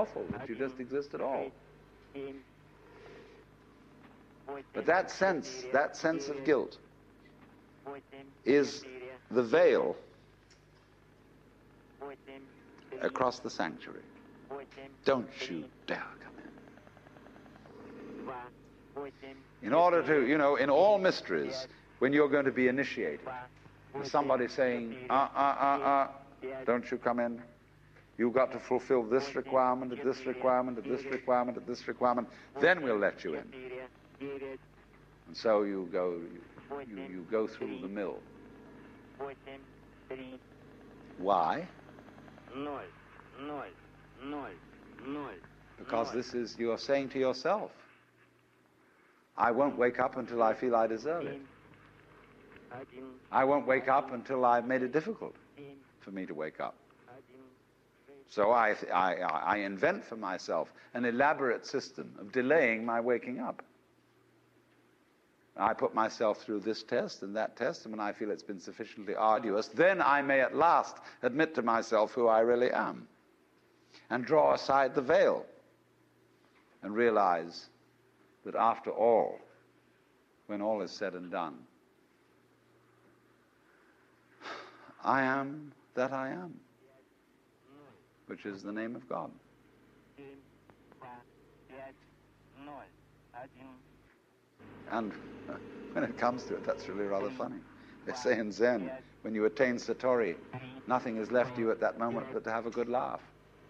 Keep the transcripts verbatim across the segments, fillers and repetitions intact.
awful that you just exist at all. But that sense, that sense of guilt is the veil across the sanctuary. Don't you dare come in. In order to, you know, in all mysteries, when you're going to be initiated, somebody saying, uh, uh, uh, uh, don't you come in. You've got to fulfill this requirement, this requirement, this requirement, this requirement, then we'll let you in. And so you go, you, you, you go through the mill. Why? Noise, noise, noise, noise. Because this is, you're saying to yourself, I won't wake up until I feel I deserve it. I won't wake up until I've made it difficult for me to wake up. So I, I, I invent for myself an elaborate system of delaying my waking up. I put myself through this test and that test, and when I feel it's been sufficiently arduous, then I may at last admit to myself who I really am, and draw aside the veil, and realize that after all, when all is said and done, I am that I am, which is the name of God. And when it comes to it, that's really rather funny. They say in Zen, when you attain Satori, nothing is left you at that moment but to have a good laugh.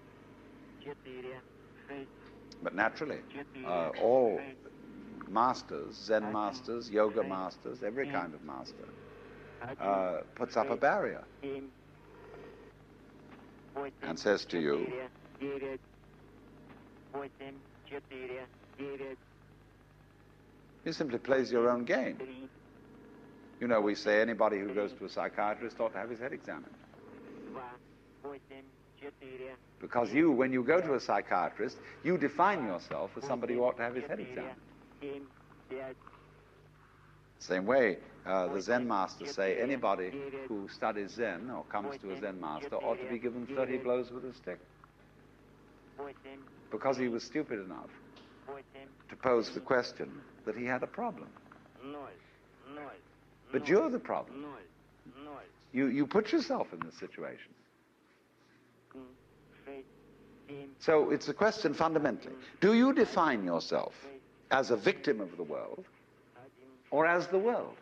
But naturally, uh, all masters, Zen masters, yoga masters, every kind of master, uh, puts up a barrier and says to you, he simply plays your own game. You know, we say anybody who goes to a psychiatrist ought to have his head examined. Because you, when you go to a psychiatrist, you define yourself as somebody who ought to have his head examined. Same way, uh, the Zen masters say anybody who studies Zen or comes to a Zen master ought to be given thirty blows with a stick. Because he was stupid enough to pose the question that he had a problem. But you're the problem. You, you put yourself in this situation. So it's a question fundamentally. Do you define yourself as a victim of the world or as the world?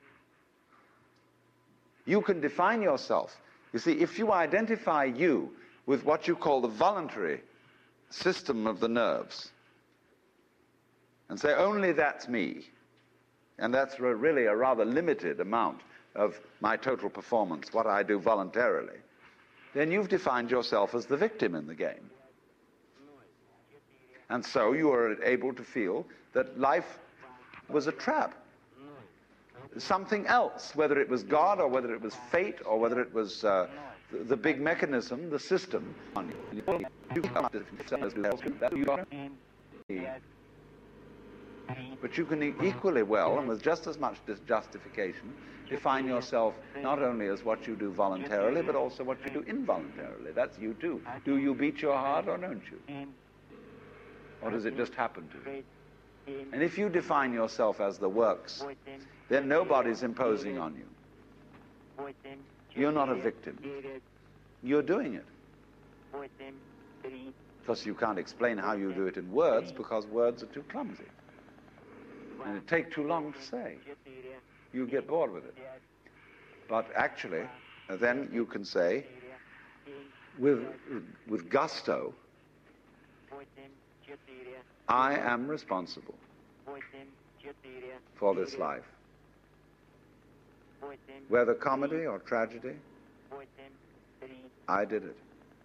You can define yourself. You see, if you identify you with what you call the voluntary system of the nerves and say, only that's me, and that's really a rather limited amount of my total performance, what I do voluntarily, then you've defined yourself as the victim in the game. And so you are able to feel that life was a trap. Something else, whether it was God or whether it was fate or whether it was uh, the, the big mechanism, the system on you. But you can equally well, and with just as much justification, define yourself not only as what you do voluntarily, but also what you do involuntarily. That's you too. Do you beat your heart or don't you? Or does it just happen to you? And if you define yourself as the works, then nobody's imposing on you. You're not a victim. You're doing it. Because you can't explain how you do it in words, because words are too clumsy. And it takes too long to say. You get bored with it. But actually, then you can say, with, with gusto, I am responsible for this life. Whether comedy or tragedy, I did it.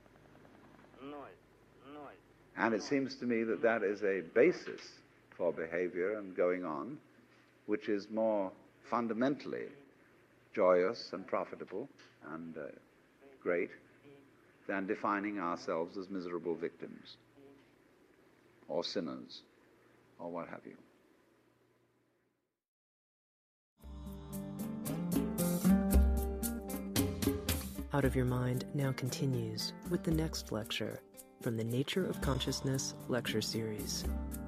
And it seems to me that that is a basis for behavior and going on, which is more fundamentally joyous and profitable and uh, great than defining ourselves as miserable victims or sinners or what have you. Out of Your Mind now continues with the next lecture, from the Nature of Consciousness lecture series.